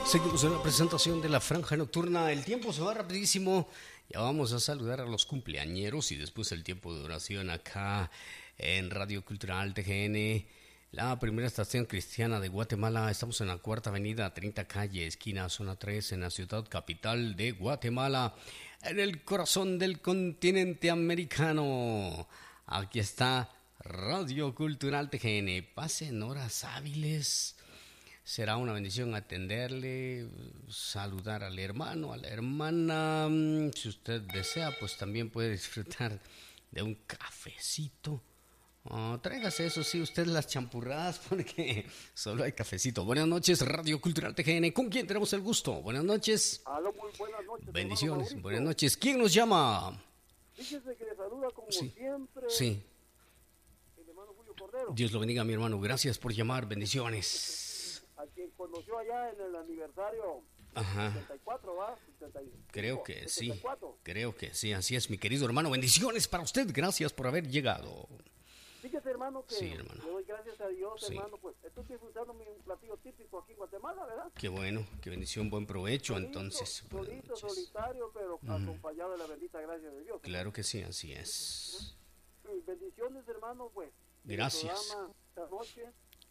Seguimos en la presentación de la franja nocturna. El tiempo se va rapidísimo. Ya vamos a saludar a los cumpleañeros y después el tiempo de oración acá en Radio Cultural TGN, la primera estación cristiana de Guatemala. Estamos en la Cuarta Avenida, 30 Calle, esquina Zona 3, en la ciudad capital de Guatemala, en el corazón del continente americano. Aquí está Radio Cultural TGN. Pasen horas hábiles. Será una bendición atenderle, saludar al hermano, a la hermana. Si usted desea, pues también puede disfrutar de un cafecito. Tráigase, eso sí, usted las champurradas, porque solo hay cafecito. Buenas noches, Radio Cultural TGN. ¿Con quién tenemos el gusto? Buenas noches. Aló, muy buenas noches. Bendiciones, buenas noches. ¿Quién nos llama? Fíjese que le saluda como siempre. Sí. El hermano Julio Cordero. Dios lo bendiga, mi hermano. Gracias por llamar. Bendiciones. A quien conoció allá en el aniversario 74, ¿va? 75, creo que 74. Sí, creo que sí, así es, mi querido hermano. Bendiciones para usted, gracias por haber llegado. Fíjese, hermano, que sí, hermano. le doy gracias a Dios, sí. Hermano, pues estoy disfrutando un platillo típico aquí en Guatemala, ¿verdad? Qué bueno, qué bendición, buen provecho, solito, entonces. Solitario, pero acompañado de la bendita gracia de Dios. Claro que sí, así es. Bendiciones, hermano, pues. Gracias. Esta noche.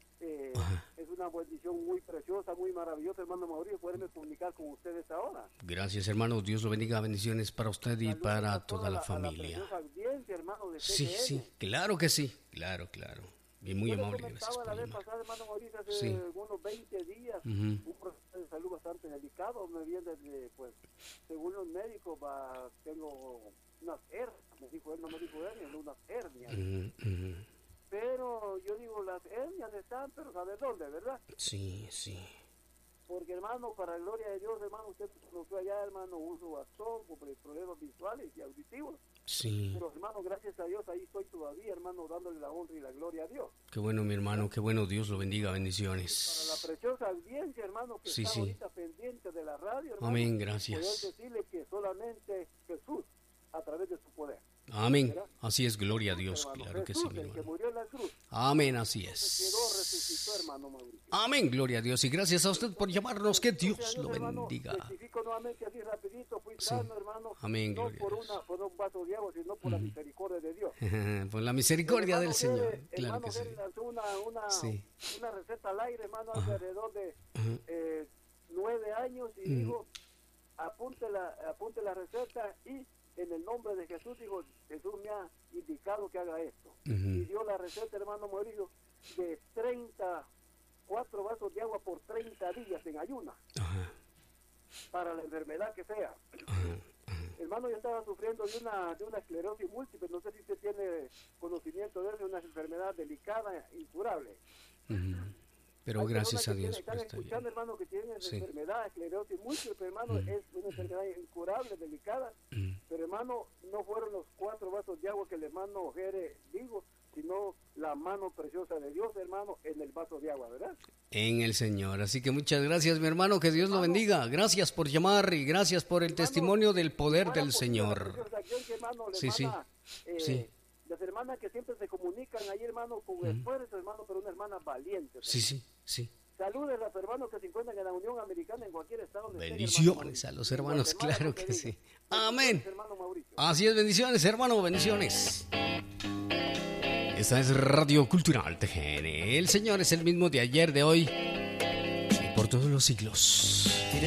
Es una bendición muy preciosa, muy maravillosa, hermano Mauricio, poderme comunicar con ustedes ahora. Gracias, hermano. Dios lo bendiga. Bendiciones para usted y para toda la familia. A la audiencia, hermano, de sí, TGN. Sí, claro que sí. Claro. Y muy amable. Gracias por la vez pasada, hermano Mauricio, hace unos 20 días, un proceso de salud bastante delicado. Me viene desde, pues, según los médicos, tengo unas hernias. Me dijo él, no me dijo hernias, unas hernias. Pero yo digo, las hernias están, pero ¿sabe dónde, verdad? Sí. Porque, hermano, para la gloria de Dios, hermano, usted conoció allá, hermano, uso bastón, por problemas visuales y auditivos. Sí. Pero, hermano, gracias a Dios, ahí estoy todavía, hermano, dándole la honra y la gloria a Dios. Qué bueno, mi hermano, qué bueno, Dios lo bendiga, bendiciones. Para la preciosa audiencia, hermano, que está ahorita pendiente de la radio, hermano. Amén, gracias. Poder decirle que solamente Jesús, a través de su poder. Amén. ¿Verdad? Así es, gloria a Dios, hermano, claro Jesús, que sí, mi el que hermano. murió en la cruz. Amén, así es. Quedó, resucitó, hermano Mauricio. Amén, gloria a Dios. Y gracias a usted por llamarnos, que Dios lo bendiga. Testifico nuevamente así rapidito, fui sano, hermano. Amén, no gloria por a Dios. por un vaso de agua, sino por la misericordia de Dios. Por la misericordia del Señor, claro que sí. Lanzó una receta al aire, hermano, alrededor de 9 años y dijo, apunte la receta y en el nombre de Jesús, dijo, Jesús me ha indicado que haga esto. Y dio la receta, hermano Mauricio, de 34 vasos de agua por 30 días en ayuna. Para la enfermedad que sea. Hermano, yo estaba sufriendo de una esclerosis múltiple, no sé si usted tiene conocimiento de eso, una enfermedad delicada, incurable. Pero gracias a Dios. Están escuchando, hermano, que tienen enfermedad, esclerosis múltiple, hermano, es una enfermedad incurable, delicada, pero hermano, no fueron los 4 vasos de agua que el hermano Jere dijo, sino la mano preciosa de Dios, hermano, en el vaso de agua, ¿verdad? En el Señor. Así que muchas gracias, mi hermano, que Dios lo bendiga. Gracias por llamar y gracias por el testimonio del poder del Señor. Las hermanas que siempre se comunican ahí, hermano, con esfuerzo, hermano, pero una hermana valiente. Sí. Saludos a los hermanos que se encuentran en la Unión Americana, en cualquier estado. Bendiciones a los hermanos, claro que sí. Amén. Así es, bendiciones, hermano, bendiciones. Esta es Radio Cultural TGN. El Señor es el mismo de ayer, de hoy y por todos los siglos.